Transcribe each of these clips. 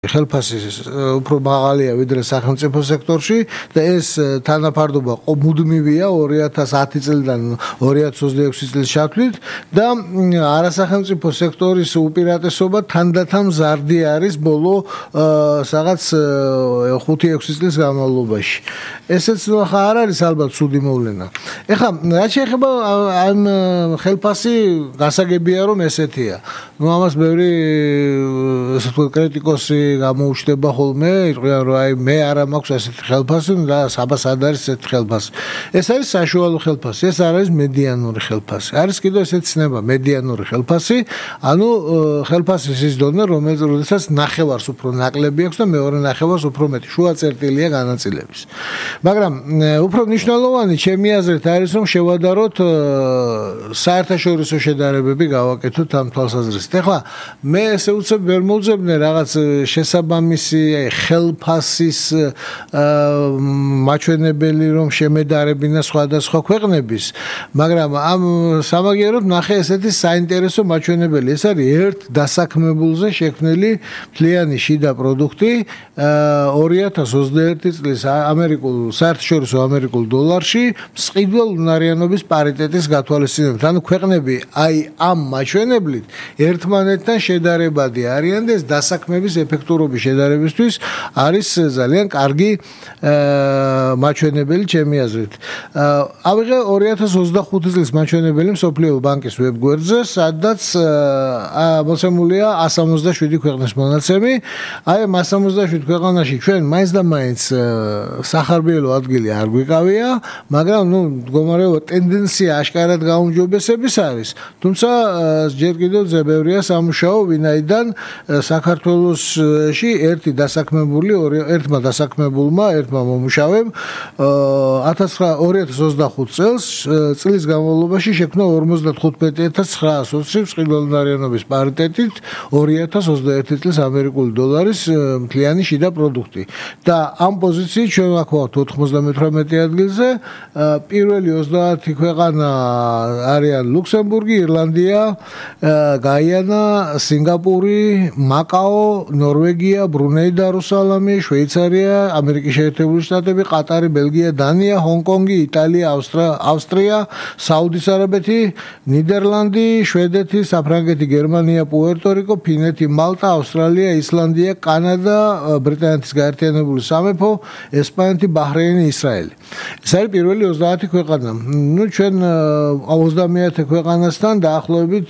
ხელფასის უფრო მაღალია ვიდრე სახელმწიფო სექტორში და ეს თანაფარდობა მუდმივია 2010 წლიდან 2026 წლის ჩათვლით და არასახელმწიფო სექტორის უპირატესობა თანდათან მზარდი არის ბოლო რაღაც 5-6 წლის განმავლობაში. ესეც ახლა არ არის ალბათ ცუდი მოვლენა. ეხლა რაც შეეხება ამ ხელფასი გასაგებია რომ ესეთია. ნუ ამას ბევრი ესე თქვა კრიტიკოსი გამოუჩნდება ხოლმე, იყვიან რომ აი მე არა მაქვს ასეთი ხელფასი და საბას არ არის ესეთი ხელფასი. ეს არის საშუალო ხელფასი, ეს არ არის მედიანური ხელფასი. არის კიდევ ესეთი ცნება მედიანური ხელფასი, ანუ ხელფასის ის დონე, რომელსაც ნახევარს უფრო ნაკლები აქვს და მეორე ნახევარს უფრო მეტი, შუა წერტილია განაწილების. მაგრამ უფრო მნიშვნელოვანი ჩემი აზრით არის რომ შევადაროთ საერთაშორისო შედარებები გავაკეთოთ ამ თვალსაზრისით. ეხლა მე ესე უცებ ვერ მოვძებნე რაღაც შესაბამისი ხელფასის მაჩვენებელი რომ შემედარებინა სხვადასხვა ქვეყნების, მაგრამ ამ სამაგიეროდ ნახე ესეთი საინტერესო მაჩვენებელი. ეს არის ერთ დასაქმებულზე შექმნილი მთლიანი შიდა პროდუქტი 2021 წლის საერთაშორისო ამერიკულ დოლარში მსყიდველ უნარიანობის პარიტეტის გათვალისწინებით. ანუ ქვეყნები აი ამ მაჩვენებლით ერთმანეთთან შედარებადი არიან და ეს დასაქმების ეფექტურობის შედარებისთვის არის ძალიან კარგი მაჩვენებელი ჩემი აზრით. ავიღე 2025 წლის მაჩვენებელი მსოფლიო ბანკის ვებგვერდზე, სადაც მოცემულია 167 ქვეყნის მონაცემი. აი ამ 167 ქვეყანაში ჩვენ მაინც და მაინც სახარბიელო ადგილი არ გვიკავია, მაგრამ ნუ მდგომარეობა ტენდენცია აშკარად გაუმჯობესების არის. თუმცა ჯერ კიდევ ბევრია სამუშაო, ვინაიდან საქართველოში ერთმა დასაქმებულმა, ერთმა მომუშავემ 2025 წლის განმავლობაში შექმნა 55920 მსყიდველუნარიანობის პარიტეტით 2021 წლის ამერიკული დოლარის მთლიანი შიდა პროდუქტი. და ამ პოზიციით ჩვენ ვაქვთ 98 ადგილზე, პირველი 30 ქვეყანა არიან ლუქსემბურგი, ირლანდია, გაიანა, სინგაპური, მაკაო, ნორვეგია, ბრუნეი და რუსალამი, შვეიცარია, ამერიკის შეერთებული შტატები, ყატარი, ბელგია, დანია, ჰონკონგი, იტალია, ავსტრია, საუდის არაბეთი, ნიდერლანდი, შვედეთი, საფრანგეთი, გერმანია, პუერტო-რიკო, ფინეთი, მალტა, ავსტრალია, ისლანდია, კანადა, ბრიტანეთის გაერთიანებული სამეფო, ესპანეთი, ბაჰრეინი, ისრაელი. ეს არის პირველი 30 ქვეყანა. ნუ ჩვენ 30 ქვეყანასთან დაახლოებით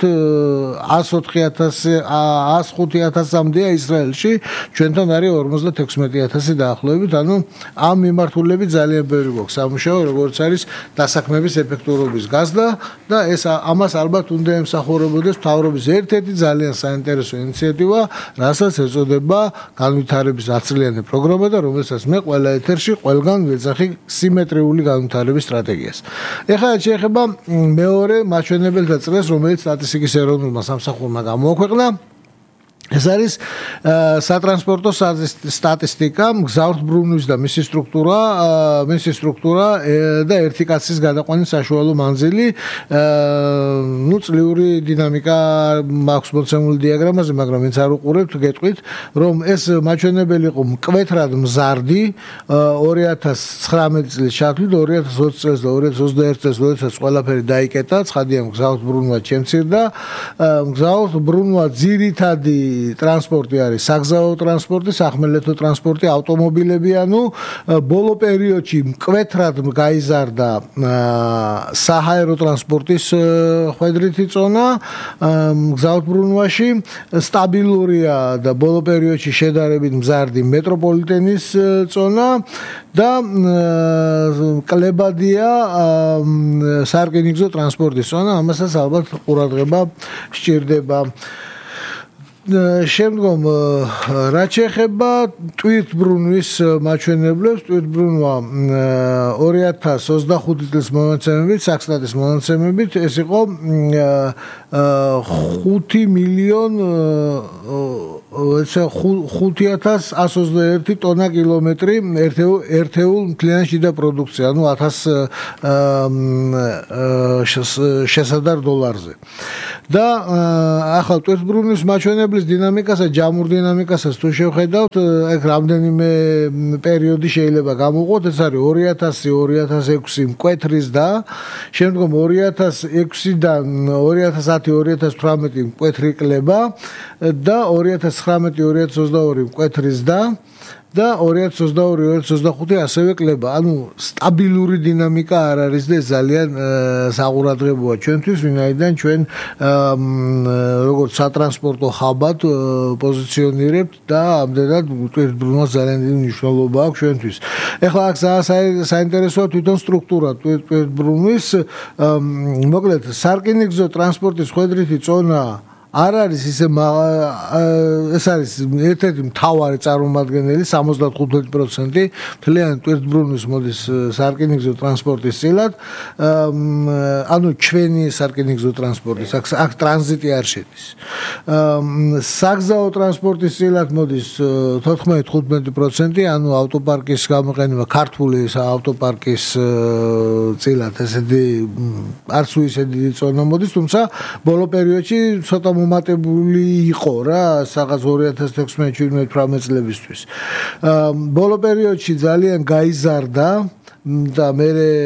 105,000-მდეა ისრაელში, ჩვენთან არის 56,000 დაახლოებით, ანუ ამ მიმართულებით ძალიან ბევრი გვაქვს სამუშაო, როგორც არის დასაქმების ეფექტურობის გაზრდა და ეს ამას ალბათ უნდა ემსახურებოდეს მთავრობის ერთ-ერთი ძალიან საინტერესო ინიციატივა, რასაც ეწოდება განვითარების ათწლიანი პროგრამა და რომელსაც მე ყველა ეთერში ყველგან ვეძახი სიმეტრიული განვითარების სტრატეგიას. ეხლა შეეხება მეორე მაჩვენებელთა წრეს, რომელიც სტატისტიკის ეროვნულმა სამსახურმა გამოაქვეყნა. ეს არის სატრანსპორტო სტატისტიკა, მგზავრთბრუნვის და მისი სტრუქტურა და ერთი კაცის გადაყვანის საშუალო მანძილი. ნუ წლიური დინამიკა მაქვს მოცემული დიაგრამაზე, მაგრამ ვინც არ უყურებთ, გეტყვით, რომ ეს მაჩვენებელი იყო მკვეთრად მზარდი 2019 წლის ჩათვლით, 2020 წელს და 2021 წელს, როდესაც ყველაფერი დაიკეტა, ცხადია მგზავრთბრუნვა ჩემცირდა. მგზავრთბრუნვა ძირითადი ტრანსპორტი არის საგზაო ტრანსპორტი, სახმელეთო ტრანსპორტი, ავტომობილები, ანუ ბოლო პერიოდში მკვეთრად გაიზარდა საჰაერო ტრანსპორტის ხვედრითი წონა, მგზავრთბრუნვაში სტაბილურია და ბოლო პერიოდში შედარებით მზარდი მეტროპოლიტენის წონა და კლებადია სარკინიგზო ტრანსპორტის წონა, ამასაც ალბათ ყურადღება სჭირდება. შემდგომ რაც შეეხება ტვირთბრუნვის მაჩვენებლებს, ტვირთბრუნვა 2025 წლის მონაცემებით, საქსტატის მონაცემებით, ეს იყო 5,121 ტონა კილომეტრი ერთეულ მთლიან შიდა პროდუქცია, ანუ 1000 შესადარ დოლარზე. და ახალ ტვირთბრუნვის მაჩვენებლის ტრანსპორტის დინამიკასა, ჯამურ დინამიკასაც თუ შევხედავთ, ეგ რამდენიმე პერიოდი შეიძლება გამოვყოთ, ეს არის 2000-2006 მკვეთრის და შემდგომ 2006-დან 2010-2018 მკვეთრი კლება და 2019-2022 მკვეთრის და 2022-2025 ასევე კლება. ანუ სტაბილური დინამიკა არ არის და ძალიან საყურადღებოა ჩვენთვის, ვინაიდან ჩვენ როგორც სატრანსპორტო ხაბად პოზიციონირებთ და ამდენად ტვირთბრუნვას ძალიან დიდი მნიშვნელობა აქვს ჩვენთვის. ეხლა აქ საინტერესოა თვითონ სტრუქტურა ტვირთბრუნვის, მოკლედ სარკინიგზო ტრანსპორტის ხვედრითი წონა არ არის ისე ეს არის ერთ-ერთი მთავარი წარმომადგენელი 75% მთლიანი ტვირთბრუნვის მოდის სარკინიგზო ტრანსპორტის წილად, ანუ ჩვენი სარკინიგზო ტრანსპორტის აქ ტრანზიტი არ შედის. საგზაო ტრანსპორტის წილად მოდის 14-15%, ანუ ავტოპარკის გამოყენება, ქართული ავტოპარკის წილად ესეთი არც ისე დიდი წონა მოდის, თუმცა ბოლო პერიოდში ცოტა მომატებული იყო რა, რაღაც 2016-17 წლებისთვის. ბოლო პერიოდში ძალიან გაიზარდა და მე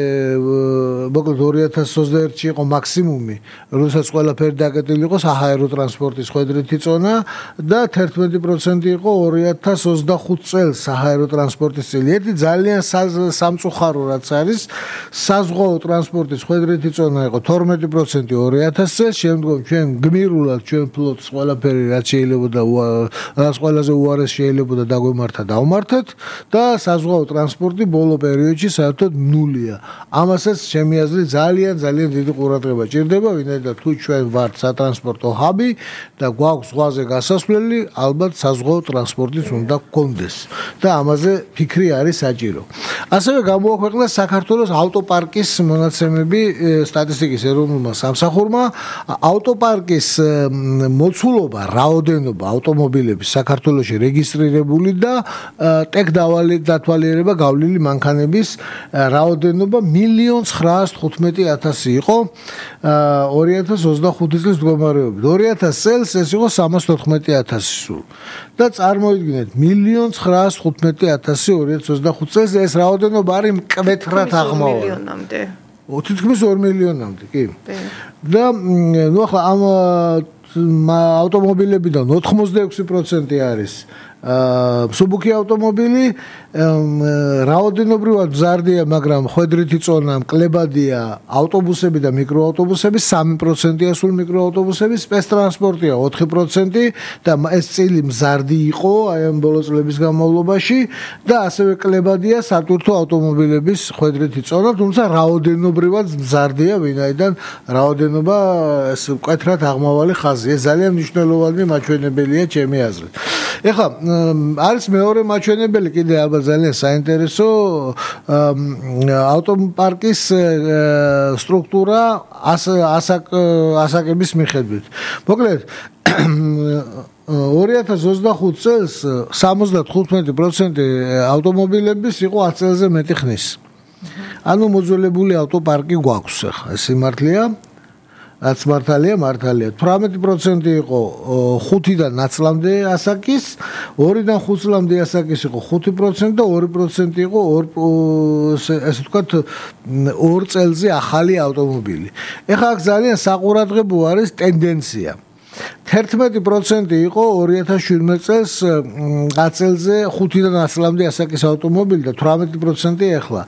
მოკლედ 2021-ში იყო მაქსიმუმი, როდესაც ყველაფერი დაკეტილი იყო საჰაერო ტრანსპორტის ხვედრითი წონა და 11% იყო 2025 წელს საჰაერო ტრანსპორტის წილი. ერთი ძალიან სამწუხარო რაც არის, საზღვაო ტრანსპორტის ხვედრითი წონა იყო 12% 2000 წელს, შემდგომ ჩვენ გმირულად ჩვენ ფლოტს ყველაფერი რაც შეიძლებოდა, რაც ყველაზე უარეს შეიძლებოდა დაგვემართა დავმართეთ და საზღვაო ტრანსპორტი ბოლო პერიოდში საერთოდ ნულია. ამასაც ჩემი აზრით ძალიან დიდი ყურადღება ჭირდება, ვინაიდან თუ ჩვენ ვართ სატრანსპორტო ჰაბი და გვაქვს ზღვაზე გასასვლელი, ალბათ საზღვაო ტრანსპორტიც უნდა გქონდეს და ამაზე ფიქრი არის საჭირო. ასევე გამოაქვეყნა საქართველოს ავტოპარკის მონაცემები სტატისტიკის ეროვნულმა სამსახურმა. ავტოპარკის მოცულობა, რაოდენობა ავტომობილების საქართველოში რეგისტრირებული და ტექ დათვალიერება გავლილი მანქანების რაოდენობა 1,915,000 იყო 2025 წლის მდგომარეობით. 2000 წელს ეს იყო 314,000 სულ. და წარმოიდგინეთ 1,915,000 2025 წელს ეს რაოდენობა არის მკვეთრად აღმავალი. თითქმის 2 მილიონამდე, კი. და ნუ ახლა ამ ავტომობილებიდან 86% არის მსუბუქი ავტომობილი, რაოდენობრივად მზარდია, მაგრამ ხვედრითი წონა მკლებადია ავტობუსები და მიკროავტობუსები, 3%-ია სულ მიკროავტობუსები, სპეცტრანსპორტია 4% და ეს წილი მზარდი იყო აი ამ ბოლო წლების განმავლობაში და ასევე კლებადია სატვირთო ავტომობილების ხვედრითი წონა, თუმცა რაოდენობრივად მზარდია, ვინაიდან რაოდენობა ეს მკვეთრად აღმავალი ხაზია. ეს ძალიან მნიშვნელოვანი მაჩვენებელია ჩემი აზრით. ეხლა არის მეორე მაჩვენებელი კიდე ალბათ ძალიან საინტერესო ავტოპარკის სტრუქტურა ასაკების მიხედვით. მოკლედ 2025 წელს 75% ავტომობილების იყო 10 წელზე მეტი ხნის. ანუ მოძველებული ავტოპარკი გვაქვს ახლა, ეს სიმართლეა. რაც მართალია. 18% იყო 5-დან 9-ლამდე ასაკის, 2-დან 5 წლამდე ასაკის იყო 5% და 2% იყო ესე ვთქვათ 2 წელზე ახალი ავტომობილი. ეხლა აქ ძალიან საყურადღებო არის ტენდენცია. 11% იყო 2017 წელს 10 წელზე 5-დან 10 წლამდე ასაკის ავტომობილი და 18% ეხლა.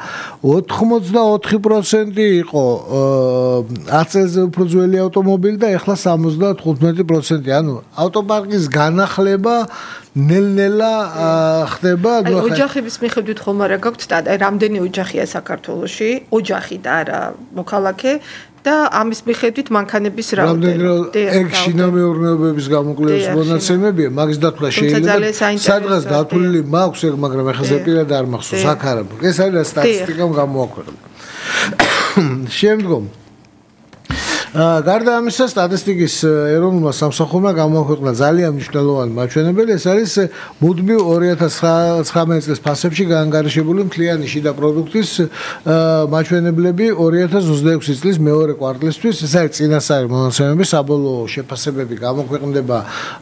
84% იყო 10 წელზე უფრო ძველი ავტომობილი და ეხლა 75%. ანუ ავტოპარკის განახლება ნელ-ნელა ხდება. ოჯახების მიხედვით ხომ არა გაქვთ რამდენი ოჯახია საქართველოში? ოჯახი და არა მოქალაქე. და ამის მიხედვით მანქანების რაოდენობა. ეგ შინამეურნეობების გამოკვლევის მონაცემებია, მაგის დათვლა შეიძლება სადღაც დათვლილი მაქვს ეგ, მაგრამ ეხლა ზეპირად არ მახსოვს, აქ არა. ეს არის სტატისტიკამ გამოაქვეყნა. შემდგომ გარდა ამისა, სტატისტიკის ეროვნულმა სამსახურმა გამოაქვეყნა ძალიან მნიშვნელოვანი მაჩვენებელი, ეს არის მუდმივ 2019 წლის ფასებში გაანგარიშებული მთლიანი შიდა პროდუქტის მაჩვენებლები 2026 წლის მეორე კვარტლისთვის, ეს არის წინასწარი მონაცემები, საბოლოო შეფასებები გამოქვეყნდება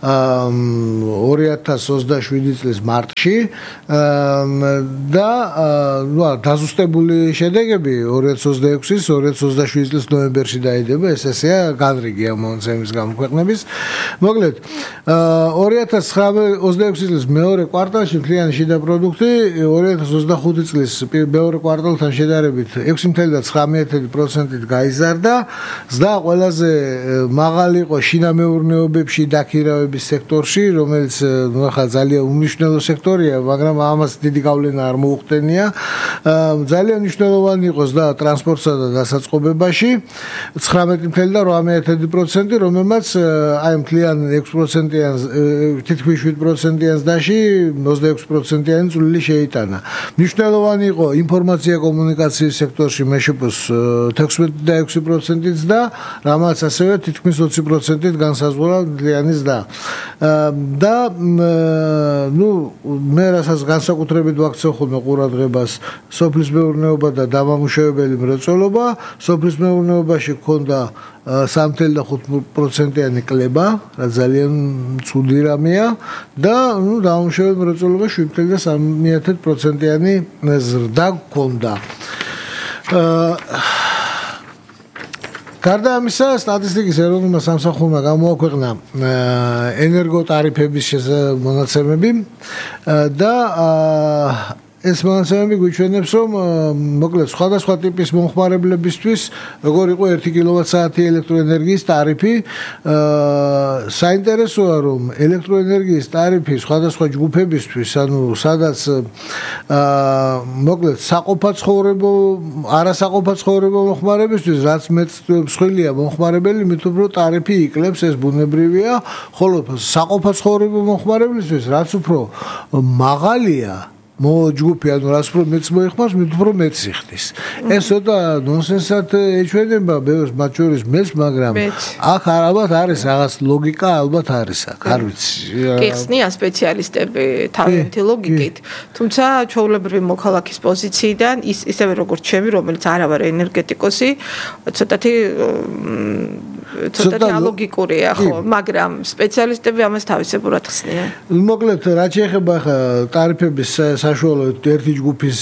2027 წლის მარტში და დაზუსტებული შედეგები 2026-ის 2027 წლის ნოემბერში დაიდება, ეს ესეა განრიგია მონაცემის გამოქვეყნების. მოკლედ, 2026 წლის მეორე კვარტალში მთლიანი შიდა პროდუქტი 2025 წლის მეორე კვარტალთან შედარებით 6.19%-ით გაიზარდა. ზრდა ყველაზე მაღალი იყო შინამეურნეობებში დაქირავების სექტორში, რომელიც ახლა ძალიან უმნიშვნელო სექტორია, მაგრამ ამას დიდი გავლენა არ მოუხდენია. ძალიან მნიშვნელოვანი იყო ზრდა ტრანსპორტსა და დასაწყობებაში 19.8%, რომელმაც აი მთლიან 6%-იან თითქმის 7%-იან ზრდაში 26%-იანი წვლილი შეიტანა. მნიშვნელოვანი იყო ინფორმაცია კომუნიკაციის სექტორში მეშოპოს 16.6%-ით ზრდა, რამაც ასევე თითქმის 20%-ით განსაზღვრა მთლიანი ზრდა. და მე რასაც განსაკუთრებით ვაქცევ ხოლმე ყურადღებას სოფლის მეურნეობა და დამამუშავებელი მრეწველობა, სოფლის მეურნეობაში ჰქონდა 3.5%-იანი კლება, რაც ძალიან ცუდი რამეა და დამამუშავებელი მრეწველობა 7.3%-იანი ზრდა ჰქონდა. გარდა ამისა, სტატისტიკის ეროვნულმა სამსახურმა გამოაქვეყნა ენერგოტარიფების მონაცემები და ეს მონაცემები გვიჩვენებს, რომ მოკლედ სხვადასხვა ტიპის მომხმარებლებისთვის როგორ იყო 1 კილოვატ-საათი ელექტროენერგიის ტარიფი. საინტერესოა, რომ ელექტროენერგიის ტარიფი სხვადასხვა ჯგუფებისთვის, ანუ სადაც მოკლედ საყოფაცხოვრებო, არასაყოფაცხოვრებო მომხმარებისთვის, რაც მეც მსხვილია მომხმარებელი, მით უფრო ტარიფი იკლებს, ეს ბუნებრივია, ხოლო საყოფაცხოვრებო მომხმარებლისთვის, რაც უფრო მაღალია ჯგუფი, ანუ რაც უფრო მეც მოიხმარს, მით უფრო მეც იხდის. ეს ცოტა ნონსენსად ეჩვენება ბევრს, მათ შორის მეც, მაგრამ აქ ალბათ არის რაღაც ლოგიკა, ალბათ არის აქ, არ ვიცი. კი, ხსნიან სპეციალისტები თავიანთი ლოგიკით, თუმცა ჩვეულებრივი მოქალაქის პოზიციიდან ისევე როგორც ჩემი, რომელიც არ ვარ ენერგეტიკოსი, ცოტათი ალოგიკურია, ხო, მაგრამ სპეციალისტები ამას თავისებურად ხსნიან. მოკლედ, რაც შეეხება ტარიფების საშუალოდ ერთი ჯგუფის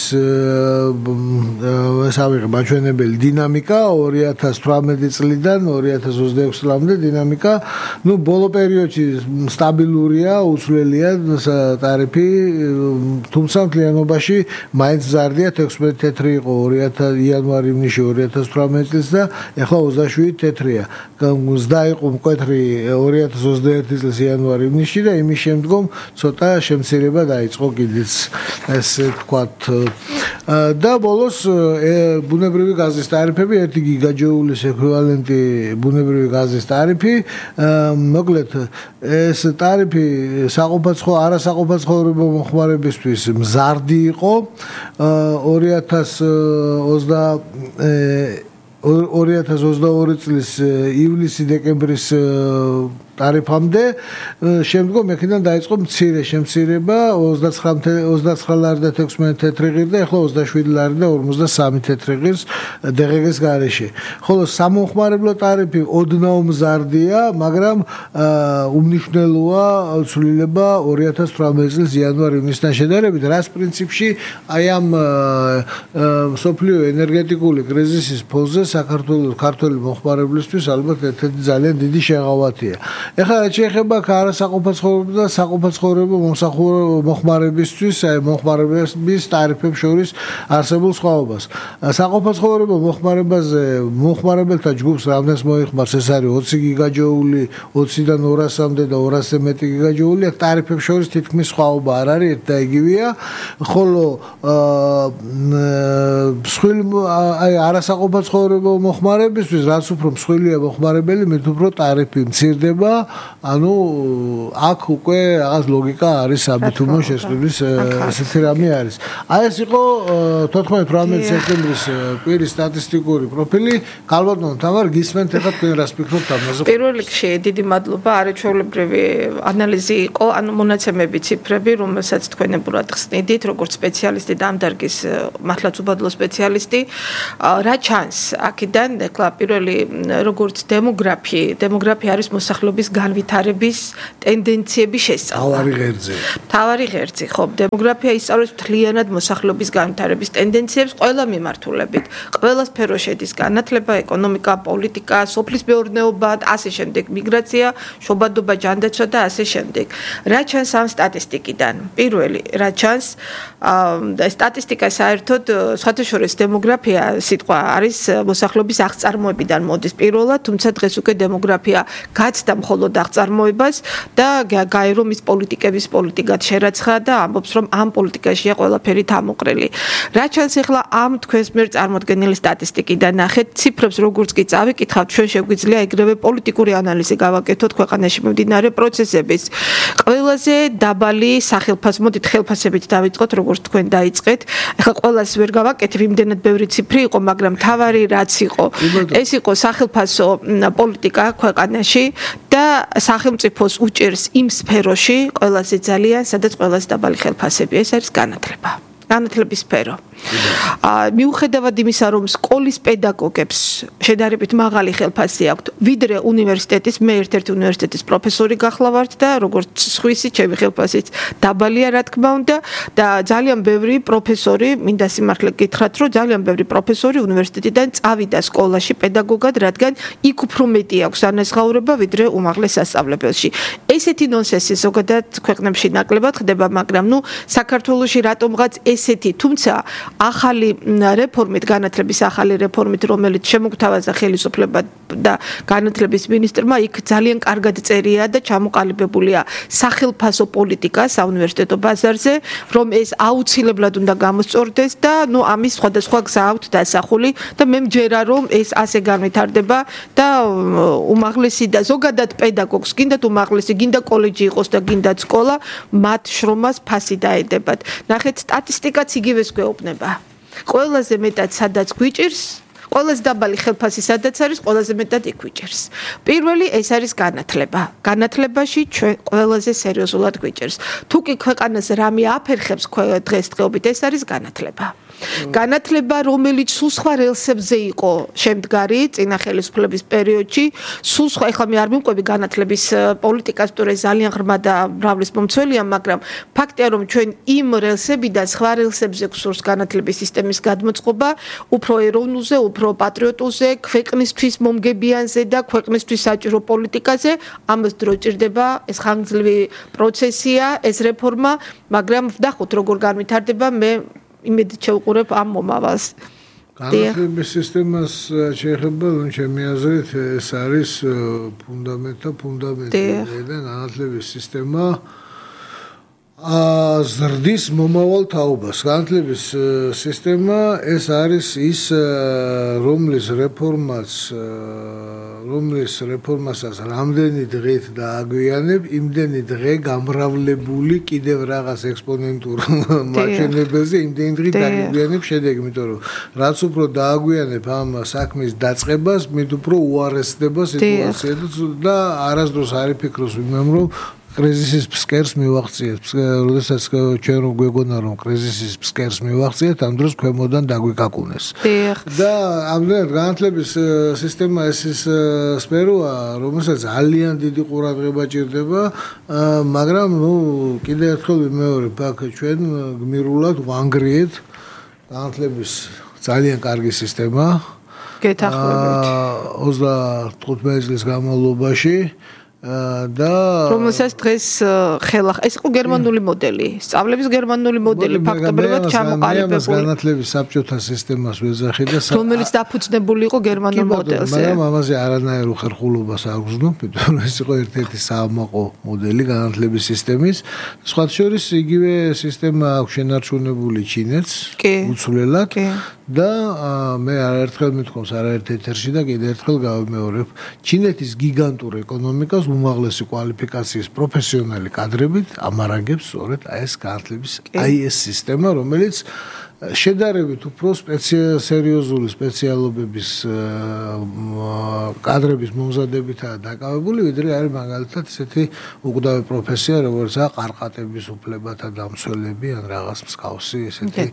მაჩვენებელი დინამიკა 2018 წლიდან 2026 წლამდე დინამიკა, ბოლო პერიოდში სტაბილურია, უცვლელია ტარიფი, თუმცა მთლიანობაში მაინც მზარდია, 16 თეთრი იყო იანვარ-ივნისში 2018 წელს და ეხლა 27 თეთრია. ზრდა იყო მკვეთრი 2021 წლის იანვარ-ივნისში და იმის შემდგომ ცოტა შემცირება დაიწყო კიდეც, ესე ვთქვათ. და ბოლოს ბუნებრივი გაზის ტარიფები 1 გიგაჯოულის ექვივალენტი ბუნებრივი გაზის ტარიფი, მოკლედ ეს ტარიფი არასაყოფაცხოვრებო მომხმარებისთვის მზარდი იყო 2022 წლის ივლისი-დეკემბრის ტარიფამდე, შემდგომ ეკიდან დაიწყო მცირე შემცირება 29 ლარი და 16 თეთრი ღირს და ეხლა 27 ლარი და 53 თეთრი ღირს დღეს გარეშე. ხოლო სამომხმარებლო ტარიფი ოდნავ მზარდია, მაგრამ უმნიშვნელოა ცვლილება 2018 წლის იანვარ-ივნისთან შედარებით, რაც პრინციპში აი ამ მსოფლიო ენერგეტიკული კრიზისის ფონზე საქართველოს ქართველი მომხმარებლისთვის ალბათ ერთ-ერთი ძალიან დიდი შეღავათია. ეხლა რაც შეეხება არასაყოფაცხოვრებო და საყოფაცხოვრებო მომხმარებისთვის, აი მომხმარებლების ტარიფებს შორის არსებულ სხვაობას. საყოფაცხოვრებო მომხმარებაზე მომხმარებელთა ჯგუფს რამდენს მოიხმარს, ეს არის 20 გიგაჯოული, 20-დან 200-მდე და 200-ზე მეტი გიგაჯოული, აქ ტარიფებს შორის თითქმის სხვაობა არ არის, ერთ და იგივეა, ხოლო მსხვილ აი არასაყოფაცხოვრებო მცირდება მოხმარებისთვის, რაც უფრო მსხვილია მოხმარებელი, მით უფრო ტარიფი მცირდება. ანუ აქ უკვე რაღაც ლოგიკა არის საბითუმო შესყიდვის ესეთი რამე არის. აი ეს იყო 14 სექტემბრის კვირის სტატისტიკური პროფილი. ქალბატონო თამარ, გისმენთ ახლა თქვენ რას ფიქრობთ ამაზე? პირველ რიგში დიდი მადლობა, არაჩვეულებრივი ანალიზი იყო, ანუ მონაცემები, ციფრები, რომელსაც თქვენებურად ხსნიდით, როგორც სპეციალისტი და ამ დარგის მართლაც უბადლო სპეციალისტი. რა ჩანს აქედან, ეხლა პირველი როგორც დემოგრაფია არის მოსახლეობის განვითარების ტენდენციების შესწავლა. თავარი ღერძი, ხო, დემოგრაფია ისწავლის მთლიანად მოსახლეობის განვითარების ტენდენციებს ყველა მიმართულებით. ყველა სფერო შედის განათლება, ეკონომიკა, პოლიტიკა, სოფლის მეურნეობა, ასე შემდეგ, მიგრაცია, შობადობა, ჯანდაცვა და ასე შემდეგ. რა ჩანს ამ სტატისტიკიდან? პირველი, რა ჩანს? სტატისტიკა საერთოდ სხვათაშორის დემოგრაფია სიტყვა არის მოსახლეობის აღწარმოებიდან მოდის პირველად, თუმცა დღეს უკვე დემოგრაფია გაცდა მხოლოდ აღწარმოებას და გაირო მის პოლიტიკების პოლიტიკად შერაცხა და ამბობს, რომ ამ პოლიტიკაშია ყველაფერი თამოყრილი. რა ჩანს ახლა ამ თქვენს მიერ წარმოდგენილი სტატისტიკიდან? ნახეთ, ციფრებს როგორც კი წავიკითხავთ, ჩვენ შეგვიძლია ეგრევე პოლიტიკური ანალიზი გავაკეთოთ ქვეყანაში მიმდინარე პროცესების. ყველაზე დაბალი სახელფასი, მოდით ხელფასებით დავიწყოთ, როგორც თქვენ დაიწყეთ. ახლა ყველას ვერ გავაკეთებ, იმდენად ბევრი ციფრი იყო, მაგრამ თავარი რაც იყო, ეს იყო სახელფასო პოლიტიკა ქვეყანაში და სახელმწიფოს უჭერს იმ სფეროში ყველაზე ძალიან, სადაც ყველაზე დაბალი ხელფასები, ეს არის განათლება. განათლების სფერო. მიუხედავად იმისა, რომ სკოლის პედაგოგებს შედარებით მაღალი ხელფასი აქვთ, ვიდრე უნივერსიტეტის, მე ერთ-ერთი უნივერსიტეტის პროფესორი გახლავართ და როგორც სხვისი ჩემი ხელფასიც დაბალია, რა თქმა უნდა, და ძალიან ბევრი პროფესორი, მინდა სიმართლე გითხრათ, რომ ძალიან ბევრი პროფესორი უნივერსიტეტიდან წავიდა სკოლაში პედაგოგად, რადგან იქ უფრო მეტი აქვს ანაზღაურება, ვიდრე უმაღლეს სასწავლებელში. ესეთი ნონსენსი ზოგადად ქვეყნებში ნაკლებად ხდება, მაგრამ საქართველოში რატომღაც ესეთი, თუმცა ახალი რეფორმით, განათლების ახალი რეფორმით, რომელიც შემოგთავაზა ხელისუფლება და განათლების მინისტრმა, იქ ძალიან კარგად წერია და ჩამოყალიბებულია სახელფასო პოლიტიკა საუნივერსიტეტო ბაზარზე, რომ ეს აუცილებლად უნდა გამოსწორდეს და ამის სხვადასხვა გზა აქვთ დასახული და მე მჯერა, რომ ეს ასე განვითარდება და უმაღლესი და ზოგადად პედაგოგს, გინდათ უმაღლესი, გინდა კოლეჯი იყოს და გინდათ სკოლა, მათ შრომას ფასი დაედებათ. ნახეთ, სტატისტიკაც იგივეს გვეუბნება. ყველაზე მეტად სადაც გვიჭირს, ყველაზე დაბალი ხელფასი სადაც არის, ყველაზე მეტად იქ გვიჭირს. პირველი ეს არის განათლება. განათლებაში ჩვენ ყველაზე სერიოზულად გვიჭირს. თუ კი ქვეყანას რამე აფერხებს დღესდღეობით, ეს არის განათლება. განათლება, რომელიც სულ სხვა რელსებზე იყო შემდგარი წინა ხელისუფლების პერიოდში, სულ სხვა, ეხლა მე არ მივყვები განათლების პოლიტიკას, თორე ძალიან ღრმა და მრავლის მომცველია, მაგრამ ფაქტია, რომ ჩვენ იმ რელსებიდან სხვა რელსებზე გვსურს განათლების სისტემის გადმოწყობა, უფრო ეროვნულზე, უფრო პატრიოტულზე, ქვეყნისთვის მომგებიანზე და ქვეყნისთვის საჭირო პოლიტიკაზე, ამას დრო ჭირდება, ეს ხანგრძლივი პროცესია, ეს რეფორმა, მაგრამ ვნახოთ როგორ განვითარდება, მე იმედით შევყურებ ამ მომავალს. განათლების სისტემას შეეხება, ჩემი აზრით, ეს არის ფუნდამენტი და განათლების სისტემა ზრდის მომავალ თაობას. განათლების სისტემა ეს არის ის, რომლის რეფორმასაც რამდენი დღით დააგვიანებ, იმდენი დღე გამრავლებული კიდევ რაღაც ექსპონენტურ მაჩვენებელზე, იმდენი დღით დააგვიანებ შედეგი, იმიტომ რომ რაც უფრო დააგვიანებ ამ საქმის დაწყებას, მით უფრო უარესდება სიტუაცია და არასდროს არ იფიქროს ვინმემ, რომ კრიზისის ფსკერს მივაღწიეთ. როდესაც ჩვენ რო გვეგონა რომ კრიზისის ფსკერს მივაღწიეთ, ამ დროს ქვემოდან დაგვიკაკუნეს. და ამდენად განათლების სისტემა ეს სფეროა, რომელსაც ძალიან დიდი ყურადღება ჭირდება, მაგრამ კიდევ ერთხელ ვიმეორებ, აქ ჩვენ გმირულად ვანგრიეთ განათლების ძალიან კარგი სისტემა. გეთახმებით. 35 წლის განმავლობაში და რომელსაც დღეს ხელახ ეს იყო გერმანული მოდელი, სწავლების გერმანული მოდელი ფაქტობრივად ჩამოყალიბებული. განათლების საბჭოთა სისტემას ვეძახი და რომელიც დაფუძნებული იყო გერმანულ მოდელზე. მაგრამ ამაზე არანაირ უხერხულობას არ ვზნობ, იმიტომ ეს იყო ერთ-ერთი საამაყო მოდელი განათლების სისტემის. სხვა შორის იგივე სისტემა აქვს შენარჩუნებული ჩინეთს, უცვლელად და მე არაერთხელ მithქვავს არაერთ ეთერში და კიდევ ერთხელ გავიმეორებ, ჩინეთის გიგანტურ ეკონომიკას უმაღლესი კვალიფიკაციის პროფესიონალი კადრებით ამარაგებს სწორედ ეს განათლების ეს სისტემა, რომელიც შედარებით უფრო სერიოზული სპეციალობების კადრების მომზადებითაა დაკავებული, ვიდრე არის მაგალითად ესეთი უგდავი პროფესია, როგორიცაა ყარყატების უფლებათა დამცველები ან რაღაც მსგავსი ესეთი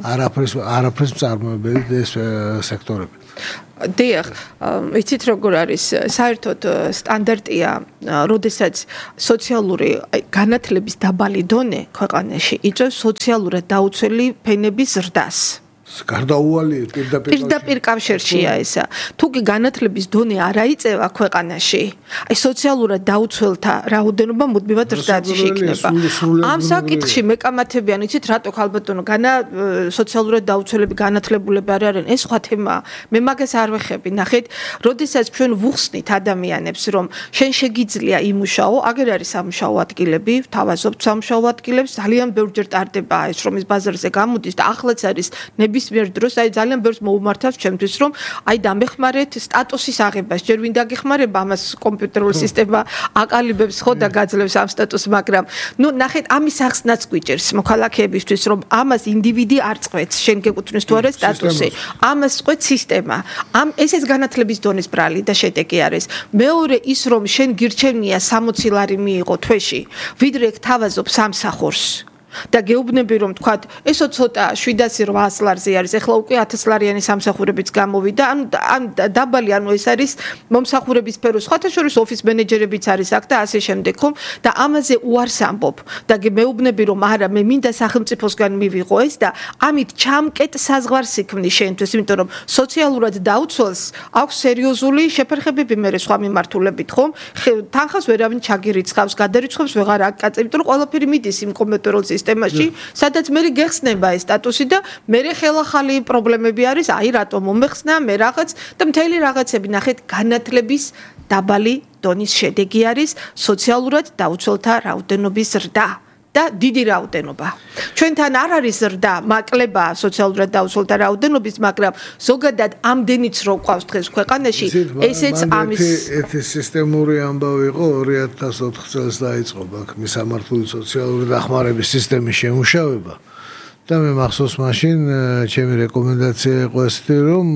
არაფრის მწარმოებელი სექტორები. დიახ, იცით როგორ არის, საერთოდ სტანდარტია, როდესაც სოციალური განათლების დაბალი დონე ქვეყანაში იწვევს სოციალურად დაუცველი ფენების ზრდას. გარდაუვალი პირდაპირ კავშირშია ესა. თუ კი განათლების დონე არ აიწევა ქვეყანაში, აი სოციალურად დაუცველთა რაოდენობა მუდმივად ზრდაში იქნება. ამ საკითხში მეკამათებიან, იცით რატო ხალბატონო, სოციალურად დაუცველები განათლებულები არ არიან, ეს სხვა თემაა. მე მაგას არ ვეხები, ნახეთ, როდესაც ჩვენ ვუხსნით ადამიანებს, რომ შენ შეგიძლია იმუშაო, აგერ არის სამუშაო ადგილები, თავაზობთ სამუშაო ადგილებს, ძალიან ბევრჯერ ტარდება ეს რომ ის ბაზარზე გამოდის და ახლაც არის ნებისმიერ დროს აი ძალიან ბევრს მოუმართავს ჩემთვის რომ აი დამეხმარეთ სტატუსის აღებას ჯერ ვინ დაგეხმარება ამას კომპიუტერული სისტემა აკალიბებს ხო და გაძლევს ამ სტატუსს მაგრამ ნუ ნახეთ ამის ახსნაც გვიჭერს მოქალაქეებისთვის რომ ამას ინდივიდი არ წყვეტს შენ გეკუთვნის თუ არა სტატუსი ამას წყვეტს სისტემა ამ ესეც განათლების დონის ბრალი და შედეგი არის მეორე ის რომ შენ გირჩევნია 60 ლარი მიიღო თვეში ვიდრე თავაზობ სამსახურს და გეუბნები რომ თქვა ესო ცოტა 700-800 ლარზე არის ეხლა უკვე 1000 ლარიანი სამსახურებიც გამოვიდა ან დაბალი ანუ ეს არის მომსახურების სფერო სხვათა შორის ოფის მენეჯერებიც არის აქ და ასე შემდეგ ხომ და ამაზე უარს ამბობ და მეუბნები რომ არა მე მინდა სახელმწიფოსგან მივიღო ეს და ამით ჩამკეტ საზღვარს იქმნის შენთვის იმიტომ რომ სოციალურად დაუცველს აქვს სერიოზული შეფერხებები მე სხვა მიმართულებით ხომ თანხას ვერავინ ჩაგირიცხავს გადარიცხავს ვეღარ აკაწებ იმიტომ რომ ყველაფერი მიდის იმ კომპიუტერულ სისტემაში, სადაც მე გეხსნება ეს სტატუსი და მე ხელახალი პრობლემები არის, აი რატომ მომეხსნა, მე რაღაც და მთელი რაღაცები ნახეთ განათლების დაბალი დონის შედეგი არის სოციალურად დაუცველთა რაოდენობის ზრდა და დიდი რაოდენობა. ჩვენთან არ არის ზრდა, მაკლება სოციალურად დაუცველთა რაოდენობის, მაგრამ ზოგადად ამდენიც რო ყავს დღეს ქვეყანაში, ესეც ამის ერთი სისტემური ამბავი იყო 2004 წელს დაიწყო ბაქ სამართული სოციალური დახმარების სისტემის შემუშავება და მე მახსოვს მაშინ ჩემი რეკომენდაცია იყო ესეთი რომ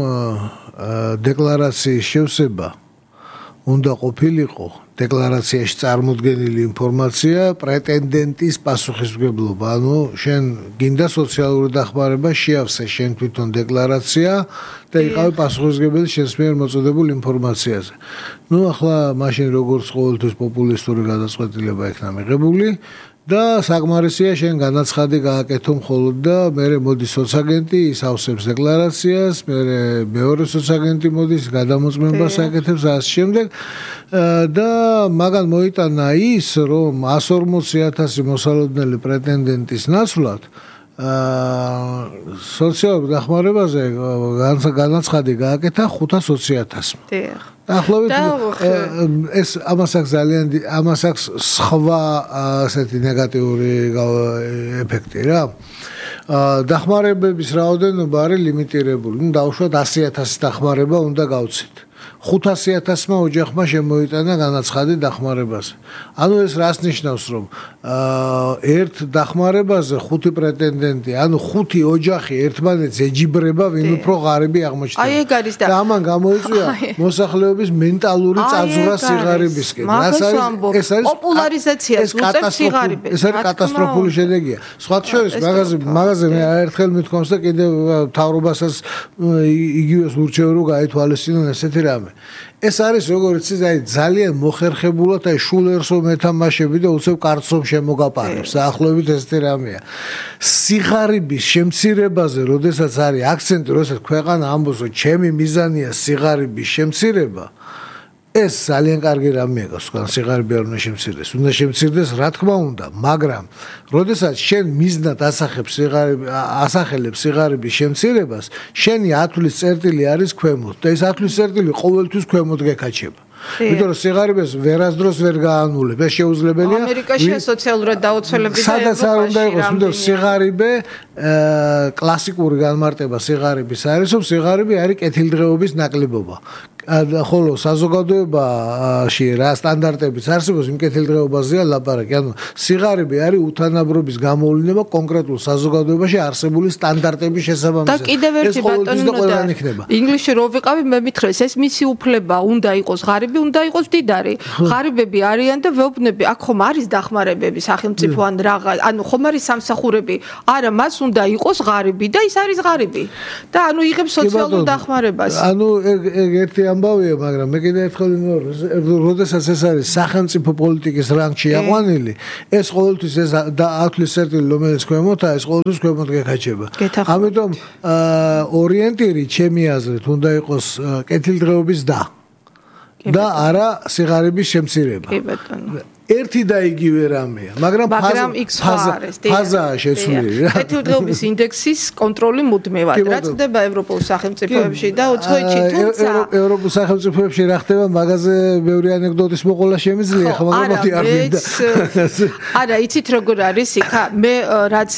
დეკლარაციის შევსება უნდა ყოფილიყო დეკლარაციაში წარმოდგენილი ინფორმაცია პრეტენდენტის პასუხისმგებლობა. ანუ შენ გინდა სოციალური დახმარება შეავსე შენ თვითონ დეკლარაცია და იყავი პასუხისმგებელი შენს მიერ მოწოდებულ ინფორმაციაზე. ნუ ახლა მაშინ როგორც ყოველთვის პოპულისტური გადაწყვეტილება იქნა მიღებული და საკმარისია შენ განაცხადი გააკეთო მხოლოდ და მერე მოდის სოცაგენტი ის ავსებს დეკლარაციას, მერე მეორე სოცაგენტი მოდის გადამოწმებას აკეთებს ასე შემდეგ და მაგან მოიტანა ის რომ 140,000 მოსალოდნელი პრეტენდენტის ნაცვლად სოციალურ დახმარებაზე განაცხადი გააკეთა 520,000-მა. დაახლოებით ეს ამას აქვს ძალიან ამას აქვს სხვა ასეთი ნეგატიური ეფექტი რა. დახმარებების რაოდენობა არის ლიმიტირებული. ნუ დავუშვათ 100,000 დახმარება უნდა გავცეთ. 500,000-მა ოჯახმა შემოიტანა განაცხადი დახმარებაზე. ანუ ეს რას ნიშნავს რომ ერთ დახმარებაზე 5 პრეტენდენტი, ანუ 5 ოჯახი ერთმანეთს ეჯიბრება, ვინ უფრო ღარიბი აღმოჩნდება. აი ეგ არის და ამან გამოიწვია მოსახლეობის მენტალური წაძვრა სიღარიბისკენ. რას არის ეს არის პოპულარიზაციას უწევს სიღარიბეს. ეს არის კატასტროფული შედეგია. სხვა შორის მაგაზე მე არაერთხელ მithქვამს და კიდევ თავრობასაც იგივეს ურჩევ რომ გაითვალისწინონ ესეთი რამე. ეს არის როგორც ის აი ძალიან მოხერხებულად აი შულერსო მეთამაშები და უცებ კარცომ შემოგაპარებს. ახლობით ესეთი რამეა. სიღარიბის შემცირებაზე, როდესაც არის აქცენტი, როდესაც ქვეყანა ამბობს, რომ ჩემი მიზანია სიღარიბის შემცირება, ეს ძალიან კარგი რამეა, თქვენ სიღარიბე არ უნდა შემცირდეს. უნდა შემცირდეს, რა თქმა უნდა, მაგრამ როდესაც შენ მიზნად ასახელებს სიღარიბის შემცირებას, შენი 10 წლის წერტილი არის ქვემოთ და ეს 10 წლის წერტილი ყოველთვის ქვემოთ გეკაჩება. იმიტომ რომ სიღარიბეს ვერასდროს ვერ გაანულებ, ეს შეუძლებელია. ამერიკაში სოციალურად დაუცველები და სადაც არ უნდა იყოს, იმიტომ სიღარიბე კლასიკური განმარტება სიღარიბის არის, რომ სიღარიბე არის კეთილდღეობის ნაკლებობა. ხოლო საზოგადოებაში რა სტანდარტებიც არსებობს იმ კეთილდღეობაზეა ლაპარაკი. ანუ სიღარიბე არის უთანაბრობის გამოვლინება კონკრეტულ საზოგადოებაში არსებული სტანდარტების შესაბამისად. და კიდევ ერთი ბატონო, ინგლისში რო ვიყავი, მე მითხრეს, ეს მისი უფლება უნდა იყოს ღარიბი, უნდა იყოს მდიდარი. ღარიბები არიან და ვეუბნები, აქ ხომ არის დახმარებები სახელმწიფო ან რაღა, ანუ ხომ არის სამსახურები. არა, მას უნდა იყოს ღარიბი და ის არის ღარიბი. და ანუ იღებს სოციალურ დახმარებას. ანუ ეგ ერთი ამბავია, მაგრამ მე კიდე ერთხელ როდესაც ეს არის სახელმწიფო პოლიტიკის რანგში აყვანილი, ეს ყოველთვის ეს 10 წლის წერტილი რომელიც ქვემოთაა, ეს ყოველთვის ქვემოთ გეკაჩება. ამიტომ ორიენტირი ჩემი აზრით უნდა იყოს კეთილდღეობის და არა სიღარიბის შემცირება. კი ბატონო. ერთი და იგივე რამეა, მაგრამ ფაზაა შეცვლილი რა. კეთილდღეობის ინდექსის კონტროლი მუდმივად. რა ხდება ევროპულ სახელმწიფოებში და უცხოეთში, თუმცა ევროპულ სახელმწიფოებში რა ხდება, მაგაზე ბევრი ანეკდოტის მოყოლა შემიძლია, ხო, მაგრამ მოდი არ მინდა. არა, იცით როგორ არის იქა? მე რაც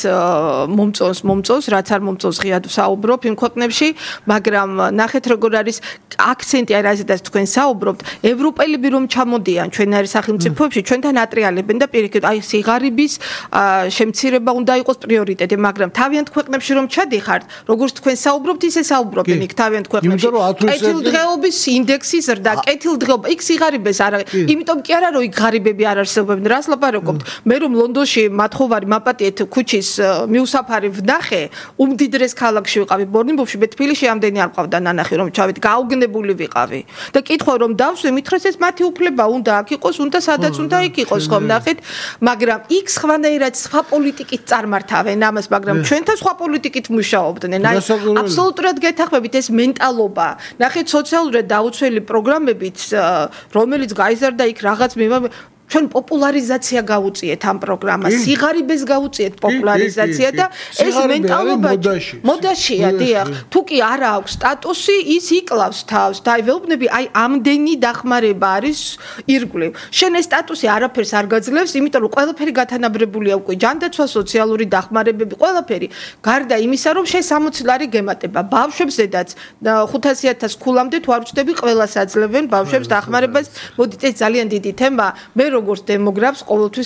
მომწონს, რაც არ მომწონს ღიად ვსაუბრობ იმ ქვეყნებში, მაგრამ ნახეთ როგორ არის აქცენტი არ ასეთაც თქვენ საუბრობთ, ევროპელები რომ ჩამოდიან ჩვენარ სახელმწიფოებში, ჩვენთან ატრიალებენ და პირიქით, აი სიღარიბის შემცირება უნდა იყოს პრიორიტეტი, მაგრამ თავიანთ ქვეყნებში რომ ჩადიხართ, როგორც თქვენ საუბრობთ, ისე საუბრობენ იქ თავიანთ ქვეყნებში. კეთილდღეობის ინდექსი ზრდა, კეთილდღეობა, იქ სიღარიბეს არა, იმიტომ კი არა რომ იქ ღარიბები არ არსებობენ, რას ლაპარაკობთ? მე რომ ლონდონში მათხოვარი მაპატიეთ ქუჩის მიუსაფარი ვნახე, უმდიდრეს ქალაქში ვიყავი ბორნიმბოფში, მე თბილისში ამდენი არ მყავდა ნანახი რომ ჩავით, გაუგნებული ვიყავი. და კითხვა რომ დავსვე, მითხრეს ეს მათი უფლება უნდა აქ იყოს, უნდა სადაც უნდა იქ იყოს ხომ ნახეთ, მაგრამ იქ სხვანაირად სხვა პოლიტიკით წარმართავენ ამას, მაგრამ ჩვენთან სხვა პოლიტიკით მუშაობდნენ. აი აბსოლუტურად გეთახმებით ეს მენტალობა. ნახეთ სოციალურად დაუცველი პროგრამებით, რომელიც გაიზარდა იქ რაღაც ჩვენ პოპულარიზაცია გავუწიეთ ამ პროგრამას, სიღარიბეს გავუწიეთ პოპულარიზაცია და ეს მენტალობა მოდაშია, დიახ. თუ კი არა აქვს სტატუსი, ის იკლავს თავს. და აი ვეუბნები, აი ამდენი დახმარება არის ირგვლივ. შენ ეს სტატუსი არაფერს არ გაძლევს, იმიტომ რომ ყველაფერი გათანაბრებულია უკვე, ჯანდაცვა, სოციალური დახმარებები, ყველაფერი. გარდა იმისა, რომ შენ 60 ლარი გემატება, ბავშვებს ზედაც 500.000 ქულამდე თუ არ ვწდები, ყველას აძლევენ ბავშვებს დახმარებას. მოდით ეს ძალიან დიდი თემა. მე როგორც დემოგრაფს ყოველთვის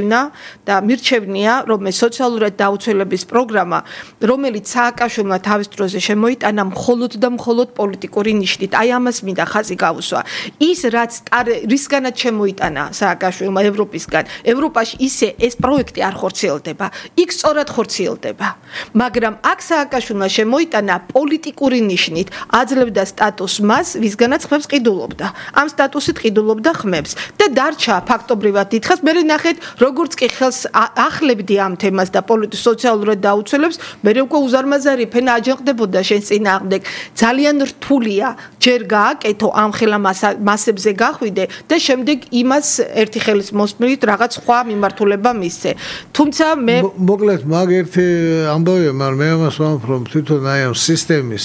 მირჩევნია, რომ ეს სოციალურად დაუცველების პროგრამა, რომელიც სააკაშვილმა თავის დროზე შემოიტანა მხოლოდ და მხოლოდ პოლიტიკური ნიშნით, აი ამას მინდა ხაზი გავუსვა. ის რაც რისგანაც შემოიტანა სააკაშვილმა ევროპისგან, ევროპაში ისე ეს პროექტი არ ხორციელდება, იქ სწორად ხორციელდება. მაგრამ აქ სააკაშვილმა შემოიტანა პოლიტიკური ნიშნით, აძლევდა სტატუსს მას, ვისგანაც ხმებს ყიდულობდა. ამ სტატუსით ყიდულობდა ხმებს და დარჩა ფაქტობრივად დიდხანს, მე ნახეთ, როგორც კი ხელს ახლებდი ამ თემას და სოციალურად დაუცველებს, მე უკვე უზარმაზარი ფენა აჯანყდებოდა შენ წინააღმდეგ. ძალიან რთულია ჯერ გააკეთო ამ ხელა მასებზე გახვიდე და შემდეგ იმას ერთი ხელის მოსმენით რაღაც სხვა მიმართულება მისცე. თუმცა მე მოკლედ მაგ ერთი ამბავია, მაგრამ მე ამას ვამბობ, რომ თვითონ აი ამ სისტემის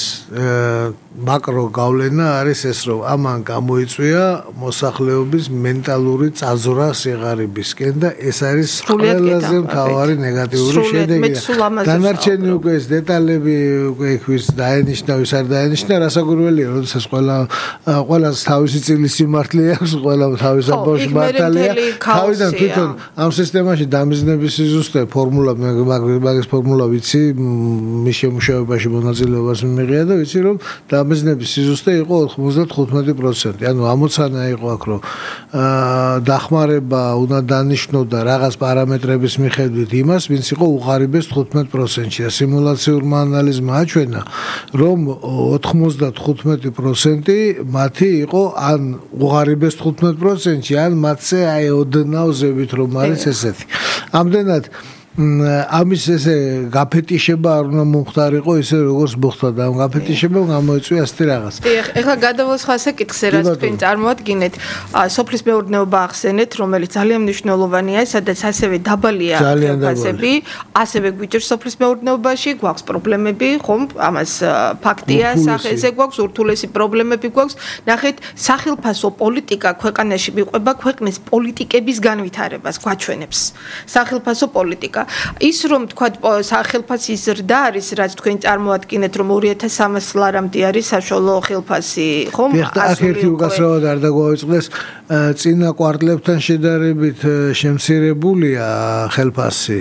მაკრო გავლენა არის ეს, რომ ამან გამოიწვია მოსახლეობის მენტალური წაზრა სიღარიბისკენ და ეს არის ყველაზე მთავარი ნეგატიური შედეგი. დანარჩენი უკვე ეს დეტალები უკვე ის დაენიშნა, ის არ დაენიშნა, რასაკვირველია, როდესაც ყველას თავისი წილის სიმართლე აქვს, ყველა თავის ამბავში მართალია. თავიდან თვითონ ამ სისტემაში დამიზნების სიზუსტე ფორმულა, მაგის ფორმულა ვიცი, მის შემუშავებაში მონაწილეობას მიიღია და ვიცი, რომ დამიზნების სიზუსტე იყო 95%. ანუ ამოცანა იყო აქ, რომ დახმარება უნდა დანიშნოდა რაღაც პარამეტრების მიხედვით იმას, ვინც იყო უღარიბეს 15%-ში და სიმულაციურმა ანალიზმა აჩვენა, რომ 95% მათი იყო ან უღარიბეს 15%-ში, ან მათზე აი ოდნავ ზევით რომ არის ესეთი. ამდენად ამის ესე გაფეტიშება არ უნდა მომხდარიყო ისე როგორც მოხდა და ამ გაფეტიშებამ გამოიწვია ასეთი რაღაც. ეხლა გადავალ სხვა საკითხზე, რაც თქვენ წარმოადგენთ, სოფლის მეურნეობა ახსენეთ, რომელიც ძალიან მნიშვნელოვანია, სადაც ასევე დაბალია ხელფასები, ასევე გვიჭირს სოფლის მეურნეობაში, გვაქვს პრობლემები, ხომ? ამას ფაქტია, სახეზე გვაქვს ურთულესი პრობლემები გვაქვს. ნახეთ, სახელფასო პოლიტიკა ქვეყანაში მიყვება ქვეყნის პოლიტიკების განვითარებას, გვაჩვენებს. სახელფასო პოლიტიკა ის რომ თქვა სახელფასის ზრდა არის რაც თქვენ წარმოადგენთ რომ 2300 ლარამდე არის საშუალო ხელფასი ხომ აქ ერთი უკაცრავად არ დაგვაიწყდეს წინა კვარტლებთან შედარებით შემცირებულია ხელფასი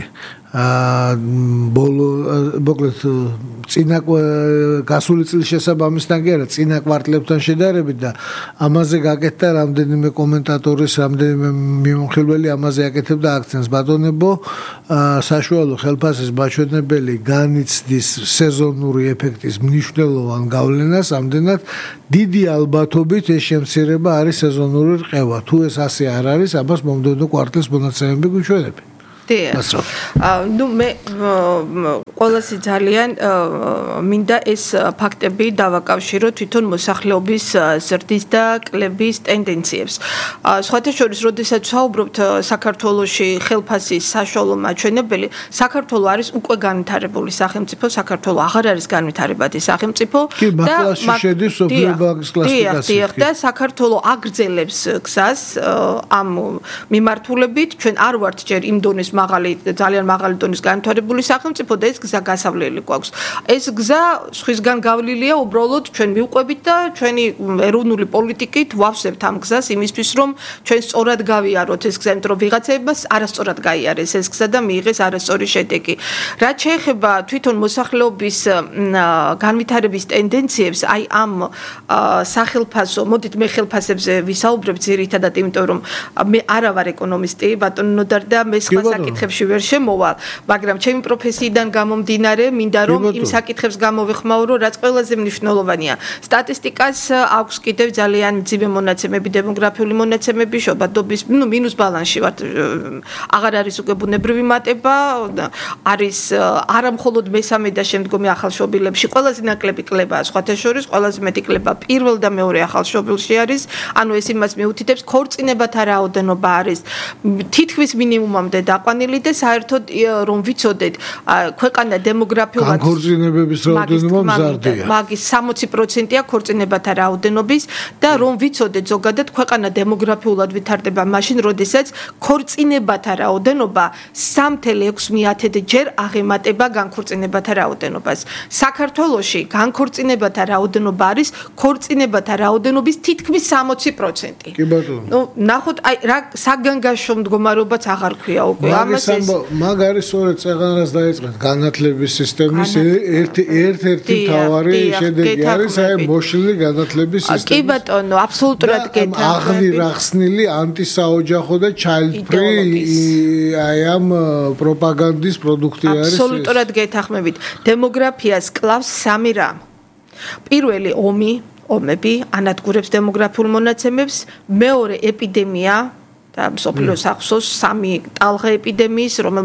ბოლო მოკლედ წინა გასული წლის შესაბამისთან კი არა წინა კვარტლებთან შედარებით და ამაზე გაკეთდა რამდენიმე კომენტატორის რამდენიმე მიმოხილველი ამაზე აკეთებდა აქცენტს ბატონებო საშუალო ხელფასის მაჩვენებელი განიცდის სეზონური ეფექტის მნიშვნელოვან გავლენას ამდენად დიდი ალბათობით ეს შემცირება არის სეზონური რყევა თუ ეს ასე არ არის ამას მომდევნო კვარტლის მონაცემები გვიჩვენებენ ნუ მე ყველაზე ძალიან მინდა ეს ფაქტები დავაკავშირო თვითონ მოსახლეობის ზრდის და კლების ტენდენციებს. სხვათა შორის, როდესაც ვსაუბრობთ საქართველოში ხელფასის საშუალო მაჩვენებელი, საქართველო არის უკვე განვითარებული სახელმწიფო, საქართველო აღარ არის განვითარებადი სახელმწიფო და შედის სოფლიო ბანკის კლასიფიკაციაში. და საქართველო აგრძელებს გზას ამ მიმართულებით, ჩვენ არ ვართ ჯერ იმ დონის ძალიან მაღალი დონის განვითარებული სახელმწიფო და ეს გზა გასავლელი გვაქვს. ეს გზა სხვისგან გავლილია უბრალოდ ჩვენ მივყვებით და ჩვენი ეროვნული პოლიტიკით ვავსებთ ამ გზას იმისთვის რომ ჩვენ სწორად გავიაროთ ეს გზა, იმიტომ რომ ვიღაცებმა არასწორად გაიარეს ეს გზა და მიიღეს არასწორი შედეგი. რაც შეეხება თვითონ მოსახლეობის განვითარების ტენდენციებს, აი ამ სახელფასო, მოდით მე ხელფასებზე ვისაუბრებ ძირითადად, იმიტომ რომ მე არა ვარ ეკონომისტი, ბატონო ნოდარ და მე სხვა საკითხებში ვერ შემოვალ, მაგრამ ჩემი პროფესიიდან გამომდინარე, მინდა რომ იმ საკითხებს გამოვეხმაურო, რაც ყველაზე მნიშვნელოვანია. სტატისტიკას აქვს კიდევ ძალიან მძიმე მონაცემები, დემოგრაფიული მონაცემები, შობადობის, მინუს ბალანსში ვართ. აღარ არის უკვე ბუნებრივი მატება, არის არა მხოლოდ მესამე და შემდგომი ახალშობილებში, ყველაზე ნაკლები კლებაა სხვათა შორის, ყველაზე მეტი კლება პირველ და მეორე ახალშობილში არის. ანუ ეს იმას მიუთითებს, ქორწინებათა რაოდენობა არის თითქმის მინიმუმამდე დაყვანილი და საერთოდ რომ ვიცოდეთ ქვეყანა დემოგრაფიულად განქორწინებების რაოდენობა მზარდია. მაგის 60%-ია ქორწინებათა რაოდენობის და რომ ვიცოდეთ ზოგადად ქვეყანა დემოგრაფიულად ვითარდება მაშინ, როდესაც ქორწინებათა რაოდენობა 3.6 ჯერ აღემატება განქორწინებათა რაოდენობას. საქართველოში განქორწინებათა რაოდენობა არის ქორწინებათა რაოდენობის თითქმის 60%. კი ბატონო. ნუ ნახოთ აი რა საგანგაშო მდგომარეობაც აღარ ქვია უკვე ამას ეს მაგ არის სწორედ წეღანას დაიწყეთ განათლების სისტემის ერთ-ერთი მთავარი შედეგი არის აი მოშლილი განათლების სისტემის კი ბატონო აბსოლუტურად გეთანხმებით აღნილი ანტისაოჯახო და child free აი ამ პროპაგანდის პროდუქტი არის აბსოლუტურად გეთანხმებით დემოგრაფიას კლავს სამი რამ პირველი ომები ანადგურებს დემოგრაფიულ მონაცემებს მეორე ეპიდემია და მსოფლიოს ახსოვს 3 ტალღა ეპიდემიის